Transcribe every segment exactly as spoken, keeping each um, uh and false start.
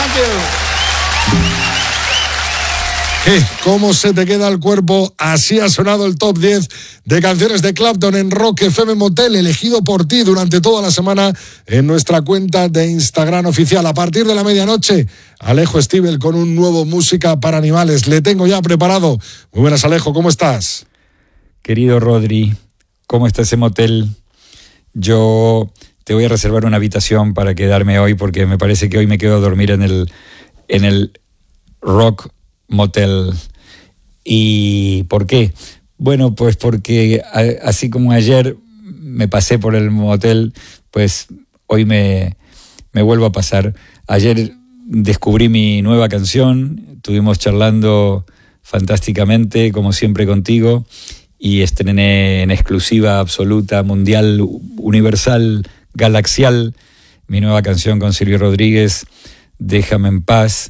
Thank you. ¿Qué? ¿Cómo se te queda el cuerpo? Así ha sonado el top diez de canciones de Clapton en Rock F M Motel, elegido por ti durante toda la semana en nuestra cuenta de Instagram oficial. A partir de la medianoche, Alejo Stivel con un nuevo Música para Animales. Le tengo ya preparado. Muy buenas, Alejo, ¿cómo estás? Querido Rodri, ¿cómo está ese motel? Yo te voy a reservar una habitación para quedarme hoy porque me parece que hoy me quedo a dormir en el, en el Rock Motel. ¿Y por qué? Bueno, pues porque a, así como ayer me pasé por el motel, pues hoy me, me vuelvo a pasar. Ayer descubrí mi nueva canción, estuvimos charlando fantásticamente, como siempre contigo, y estrené en exclusiva absoluta, mundial, universal, galaxial, mi nueva canción con Silvio Rodríguez, Déjame en paz.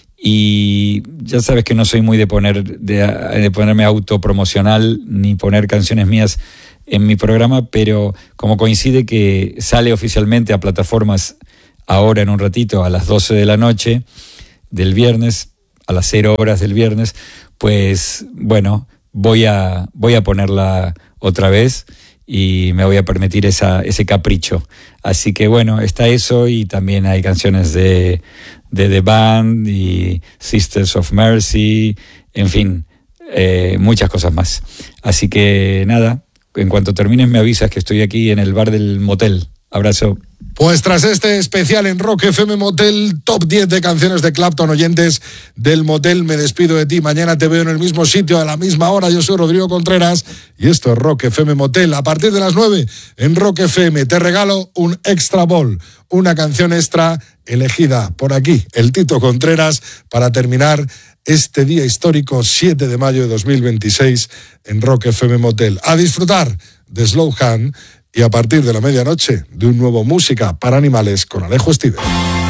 Y ya sabes que no soy muy de poner de, de ponerme autopromocional ni poner canciones mías en mi programa, pero como coincide que sale oficialmente a plataformas ahora en un ratito a las doce de la noche del viernes, a las cero horas del viernes, pues bueno, voy a, voy a ponerla otra vez y me voy a permitir esa, ese capricho. Así que bueno, está eso, y también hay canciones de, de The Band y Sisters of Mercy, en fin, eh, muchas cosas más. Así que nada, en cuanto termines me avisas que estoy aquí en el bar del motel. Abrazo. Pues tras este especial en Rock F M Motel, top diez de canciones de Clapton, oyentes del motel, me despido de ti. Mañana te veo en el mismo sitio, a la misma hora. Yo soy Rodrigo Contreras y esto es Rock F M Motel. A partir de las nueve en Rock F M te regalo un extra ball, una canción extra elegida por aquí, el Tito Contreras, para terminar este día histórico, siete de mayo de dos mil veintiséis, en Rock F M Motel. A disfrutar de Slow Hand y a partir de la medianoche de un nuevo Música para Animales con Alejo Stivel.